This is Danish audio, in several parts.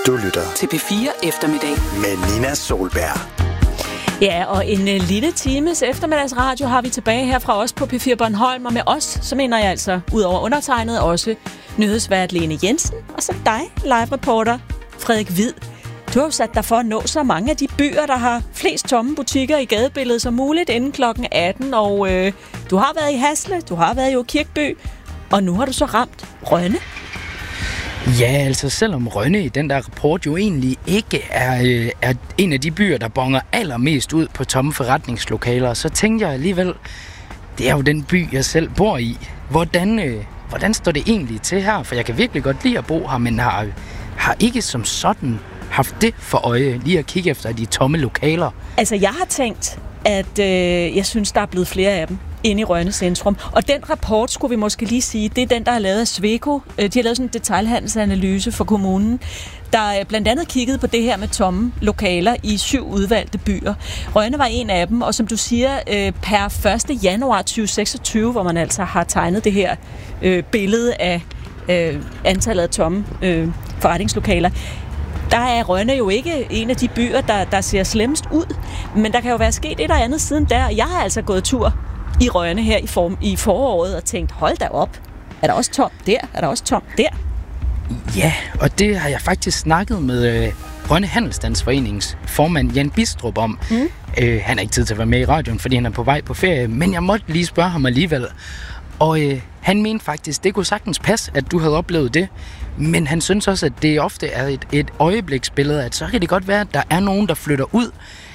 Du lytter til P4 Eftermiddag med Nina Solberg. Ja, og en lille times eftermiddagsradio har vi tilbage her fra os på P4 Bornholm. Og med os, så mener jeg altså, ud over undertegnet, også nyhedsvært Lene Jensen. Og så dig, live-reporter Frederik Hvid. Du har jo sat dig for at nå så mange af de byer, der har flest tomme butikker i gadebilledet som muligt inden klokken 18. Og du har været i Hasle, du har været i Aakirkeby, og nu har du så ramt Rønne. Ja, altså selvom Rønne i den der rapport jo egentlig ikke er en af de byer, der bonger allermest ud på tomme forretningslokaler, så tænkte jeg alligevel, det er jo den by, jeg selv bor i. Hvordan står det egentlig til her? For jeg kan virkelig godt lide at bo her, men har ikke som sådan haft det for øje, lige at kigge efter de tomme lokaler. Altså jeg har tænkt, at jeg synes, der er blevet flere af dem inde i Rønne centrum. Og den rapport, skulle vi måske lige sige, det er den, der er lavet af Sweco. De har lavet sådan en detailhandelsanalyse for kommunen, der blandt andet kiggede på det her med tomme lokaler i 7 udvalgte byer. Rønne var en af dem, og som du siger, per 1. januar 2026, hvor man altså har tegnet det her billede af antallet af tomme forretningslokaler, der er Rønne jo ikke en af de byer, der ser slemmest ud. Men der kan jo være sket et eller andet siden der. Jeg har altså gået tur i Rønne her i foråret og tænkt, hold da op, er der også tomt der? Er der også tomt der? Ja, og det har jeg faktisk snakket med Rønne Handelsstandsforeningens formand Jan Bistrup om. Han har ikke tid til at være med i radioen, fordi han er på vej på ferie, men jeg måtte lige spørge ham alligevel. Og han mente faktisk, det kunne sagtens passe, at du havde oplevet det, men han synes også, at det ofte er et øjebliksbillede, at så kan det godt være, at der er nogen, der flytter ud,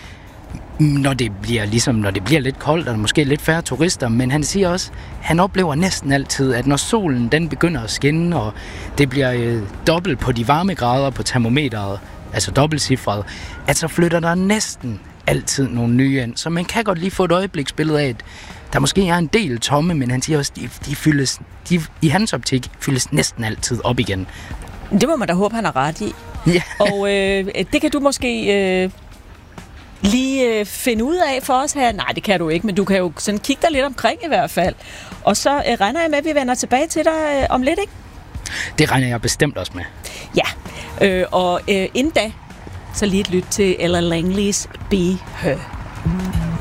når det bliver lidt koldt, og måske lidt færre turister, men han siger også, han oplever næsten altid, at når solen den begynder at skinne, og det bliver dobbelt på de varmegrader på termometeret, altså dobbeltcifret, at så flytter der næsten altid nogle nye ind. Så man kan godt lige få et øjebliksbillede af, at der måske er en del tomme, men han siger også, de i hans optik fyldes næsten altid op igen. Det må man da håbe, han har ret i. Ja. Og det kan du måske lige finde ud af for os her. Nej, det kan du ikke, men du kan jo sådan kigge dig lidt omkring i hvert fald. Og så regner jeg med, at vi vender tilbage til dig om lidt, ikke? Det regner jeg bestemt også med. Ja, og inden da, så lige et lyt til Ella Langleys Be Her.